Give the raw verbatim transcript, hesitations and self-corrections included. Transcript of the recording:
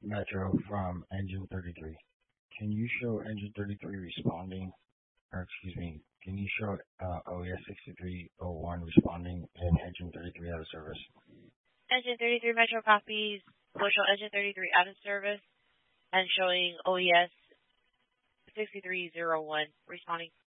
Metro from Engine thirty-three. Can you show Engine thirty-three responding, or excuse me, can you show uh, O E S sixty-three oh one responding and Engine thirty-three out of service? Engine thirty-three Metro copies. Will show Engine thirty-three out of service and showing O E S sixty-three oh one responding.